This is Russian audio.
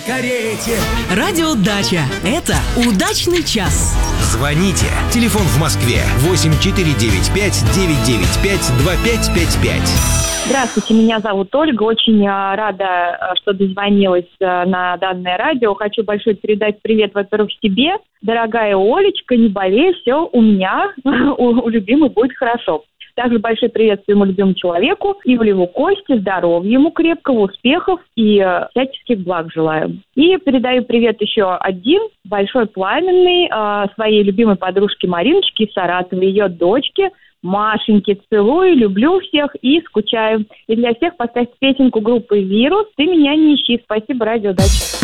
карете. Радиодача. Это удачный час. Звоните. Телефон в Москве 8495-995-2555. Здравствуйте, меня зовут Ольга. Очень рада, что дозвонилась на данное радио. Хочу большой передать привет, во-первых, тебе. Дорогая Олечка, не болей, все у меня, у любимой будет хорошо. Также большой привет своему любимому человеку, Ивлеву Косте, здоровья ему крепкого, успехов и всяческих благ желаю. И передаю привет еще один, большой пламенный, своей любимой подружке Мариночке из Саратова, ее дочке Машеньке. Целую, люблю всех и скучаю. И для всех поставьте песенку группы «Вирус» «Ты меня не ищи». Спасибо, радиодача.